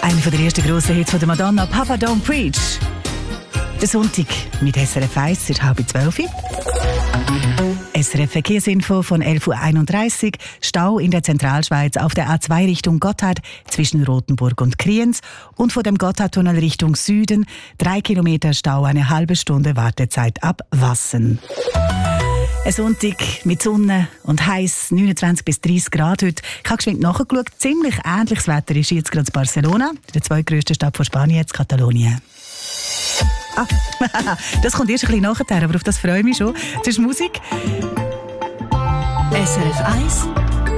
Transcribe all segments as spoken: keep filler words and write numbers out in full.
Einer der ersten grossen Hits von der Madonna, «Papa Don't Preach». Der Sonntag mit S R F eins, ist halb zwölf. S R F Verkehrsinfo von elf Uhr einunddreißig. Stau in der Zentralschweiz auf der A zwei Richtung Gotthard zwischen Rothenburg und Kriens und von dem Gotthardtunnel Richtung Süden. Drei Kilometer Stau, eine halbe Stunde Wartezeit ab Wassen. Ein Sonntag mit Sonne und heiß, neunundzwanzig bis dreißig Grad heute. Ich habe geschwind nachgeschaut, ziemlich ähnliches Wetter ist jetzt gerade in Barcelona, der zweitgrößten Stadt von Spanien, Katalonien. Ah, das kommt erst ein bisschen nachher, aber auf das freue ich mich schon. Das ist Musik. S R F eins,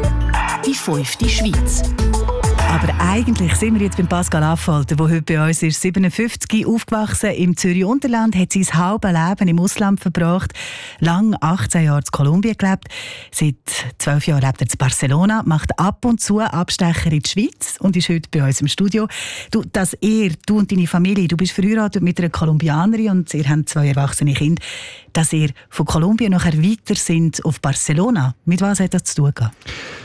die fünfte Schweiz. Aber eigentlich sind wir jetzt beim Pascal Affolter, der heute bei uns ist. siebenundfünfzig, aufgewachsen im Zürich-Unterland, hat sein halbes Leben im Ausland verbracht, lang achtzehn Jahre in Kolumbien gelebt. Seit zwölf Jahren lebt er in Barcelona, macht ab und zu Abstecher in die Schweiz und ist heute bei uns im Studio. Du, dass ihr, du und deine Familie, du bist verheiratet mit einer Kolumbianerin und ihr habt zwei erwachsene Kinder, dass ihr von Kolumbien nachher weiter sind auf Barcelona. Mit was hat das zu tun gehabt?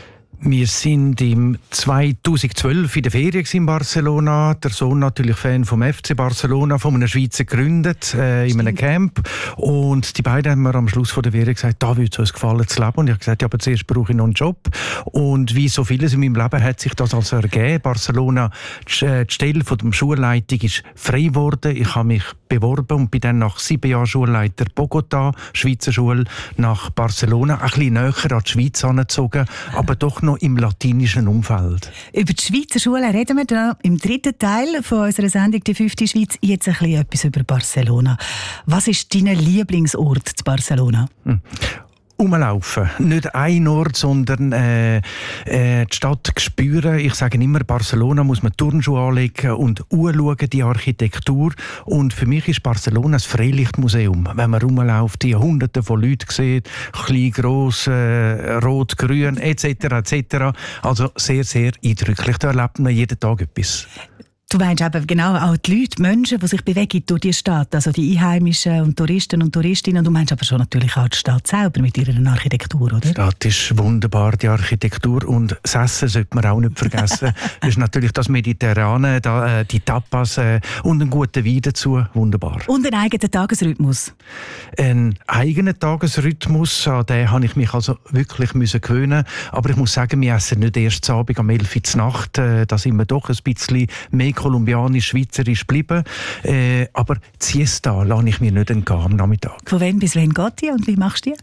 Wir sind im zweitausendzwölf in der Ferien in Barcelona. Der Sohn natürlich Fan vom F C Barcelona, von einem Schweizer gegründet, äh, in einem Camp. Und die beiden haben mir am Schluss von der Ferien gesagt, da würde es uns gefallen zu leben. Und ich habe gesagt, ja, aber zuerst brauche ich noch einen Job. Und wie so vieles in meinem Leben hat sich das also ergeben. Barcelona, die Stelle von der Schulleitung ist frei geworden. Ich habe mich beworben und bin dann nach sieben Jahren Schulleiter Bogotá, Schweizer Schule, nach Barcelona, ein bisschen näher an die Schweiz angezogen, aber doch noch im latinischen Umfeld. Über die Schweizer Schule reden wir da im dritten Teil von unserer Sendung «Die fünfte Schweiz». Jetzt ein bisschen etwas über Barcelona. Was ist dein Lieblingsort in Barcelona? Hm. Rumlaufen. Nicht ein Ort, sondern äh, äh, die Stadt spüren. Ich sage immer, Barcelona muss man Turnschuhe anlegen und anschauen, die Architektur. Und für mich ist Barcelona ein Freilichtmuseum. Wenn man rumläuft, die Hunderte von Leuten sieht, klein, gross, äh, rot, grün, et cetera et cetera. Also sehr, sehr eindrücklich. Da erlebt man jeden Tag etwas. Du meinst eben genau auch die Leute, die Menschen, die sich bewegen durch die Stadt, also die Einheimischen und Touristen und Touristinnen. Du meinst aber schon natürlich auch die Stadt selber mit ihrer Architektur, oder? Die Stadt ist wunderbar, die Architektur. Und das Essen sollte man auch nicht vergessen. Das ist natürlich das Mediterrane, die Tapas und einen guten Wein dazu. Wunderbar. Und einen eigenen Tagesrhythmus? Einen eigenen Tagesrhythmus, an den habe ich mich also wirklich müssen gewöhnen. Aber ich muss sagen, wir essen nicht erst zu Abend um elf Uhr zur Nacht. Da sind wir doch ein bisschen mehr kolumbianisch-schweizerisch geblieben. Äh, aber die Siesta lasse ich mir nicht entgehen am Nachmittag. Von wann bis wann geht die und wie machst du die?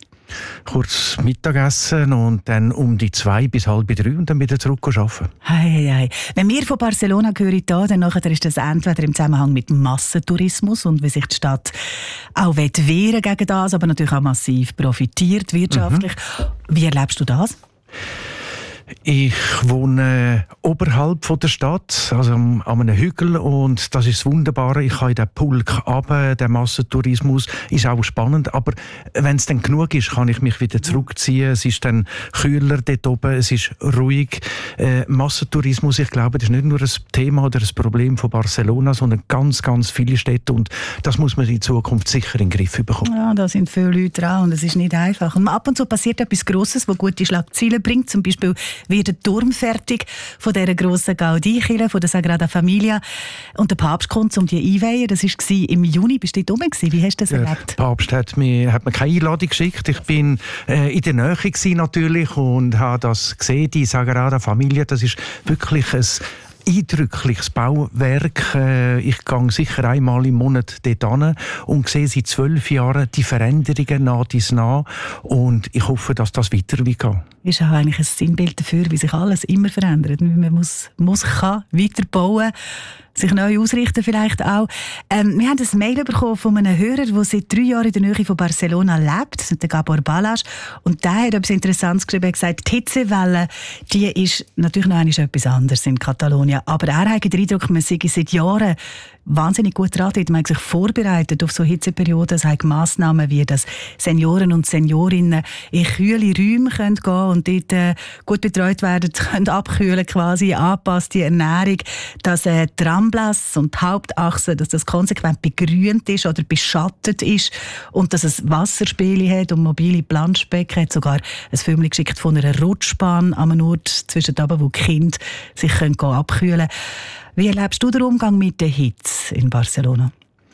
Kurz Mittagessen und dann um die zwei bis halb drei und dann wieder zurück arbeiten. Hei, hei, hei. Wenn wir von Barcelona hören, da, dann nachher ist das entweder im Zusammenhang mit Massentourismus und wie sich die Stadt auch wehren gegen das, aber natürlich auch massiv profitiert wirtschaftlich. Mhm. Wie erlebst du das? Ich wohne oberhalb von der Stadt, also an einem Hügel, und das ist das Wunderbare. Ich kann in den Pulk runter, der Massentourismus ist auch spannend, aber wenn es dann genug ist, kann ich mich wieder zurückziehen. Es ist dann kühler dort oben, es ist ruhig. Äh, Massentourismus, ich glaube, das ist nicht nur ein Thema oder ein Problem von Barcelona, sondern ganz, ganz viele Städte, und das muss man in Zukunft sicher in den Griff bekommen. Ja, da sind viele Leute dran und es ist nicht einfach. Und ab und zu passiert etwas Grosses, das gute Schlagzeilen bringt, zum Beispiel wird der Turm fertig von dieser grossen Gaudí-Kirche, von der Sagrada Familia. Und der Papst kommt, um die einweihen. Das war im Juni. Bist du dort rum? Wie hast du das erlebt? Der Papst hat mir, hat mir keine Einladung geschickt. Ich bin äh, in der Nähe gewesen, natürlich, und habe das gesehen, die Sagrada Familia. Das ist wirklich ein eindrückliches Bauwerk. Ich gehe sicher einmal im Monat dort hin und sehe seit zwölf Jahren die Veränderungen nach dies nach. Und ich hoffe, dass das weiter geht. Ist auch eigentlich ein Sinnbild dafür, wie sich alles immer verändert. Man muss, muss kann weiterbauen, sich neu ausrichten vielleicht auch. Ähm, wir haben ein Mail bekommen von einem Hörer, der seit drei Jahren in der Nähe von Barcelona lebt. Das ist der Gabor Balas. Und der hat etwas Interessantes geschrieben. Er hat gesagt, die Hitzewelle, die ist natürlich noch einmal etwas anderes in Katalonien. Aber er hat den Eindruck, man sei seit Jahren wahnsinnig gut dran. Man hat sich vorbereitet auf so Hitzeperioden. Es hat Massnahmen wie, dass Senioren und Seniorinnen in kühle Räume gehen können und dort äh, gut betreut werden, können abkühlen quasi, angepasste Ernährung, dass äh, die Ramblas und die Hauptachse, dass das konsequent begrünt ist oder beschattet ist und dass es Wasserspiele hat und mobile Planschbecken. Er hat sogar ein Film geschickt von einer Rutschbahn an einem Ort zwischen da, wo die Kinder sich können abkühlen können. Wie erlebst du den Umgang mit den Hits in Barcelona?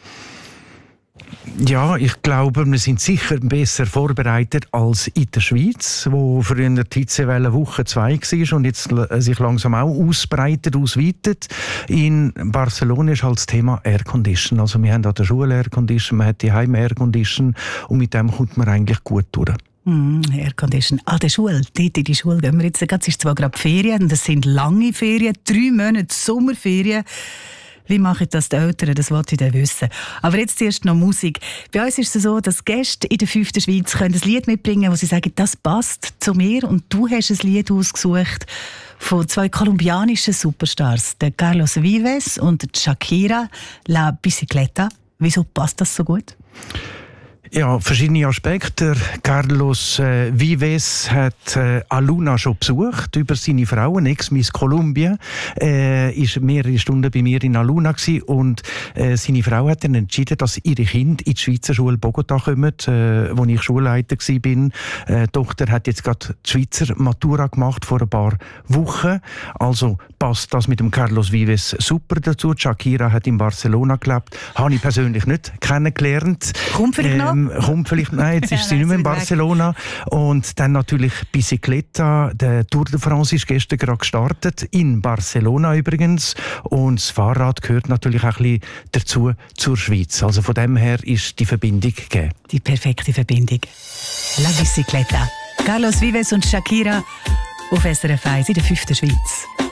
Ja, ich glaube, wir sind sicher besser vorbereitet als in der Schweiz, wo früher die Hitzewelle Woche zwei war und jetzt sich langsam auch ausbreitet, ausweitet. In Barcelona ist halt das Thema Aircondition. Also wir haben an der Schule Aircondition, man hat die Heim Aircondition und mit dem kommt man eigentlich gut durch. Mm, Aircondition. An der Schule, dort in die Schule gehen wir jetzt. Es ist zwar gerade Ferien, das sind lange Ferien, drei Monate Sommerferien. Wie machen das die Eltern? Das wollte ich dann wissen. Aber jetzt zuerst noch Musik. Bei uns ist es so, dass Gäste in der fünften Schweiz können ein Lied mitbringen, wo sie sagen, das passt zu mir. Und du hast ein Lied ausgesucht von zwei kolumbianischen Superstars, der Carlos Vives und Shakira, La Bicicleta. Wieso passt das so gut? Ja, verschiedene Aspekte. Carlos äh, Vives hat äh, Aluna schon besucht über seine Frau, Ex-Miss Colombia. Er äh, war mehrere Stunden bei mir in Aluna gewesen, und äh, seine Frau hat dann entschieden, dass ihre Kinder in die Schweizer Schule Bogotá kommen, äh, wo ich Schulleiter war. Äh, die Tochter hat jetzt gerade die Schweizer Matura gemacht vor ein paar Wochen. Also passt das mit dem Carlos Vives super dazu. Shakira hat in Barcelona gelebt. Habe ich persönlich nicht kennengelernt. Kommt vielleicht noch? Ähm, kommt vielleicht, nein, jetzt ist sie nicht mehr in Barcelona. Und dann natürlich Bicicleta. Der Tour de France ist gestern gerade gestartet, in Barcelona übrigens. Und das Fahrrad gehört natürlich auch ein bisschen dazu, zur Schweiz. Also von dem her ist die Verbindung gegeben. Die perfekte Verbindung. La Bicicleta. Carlos Vives und Shakira auf S R F eins in der fünften Schweiz.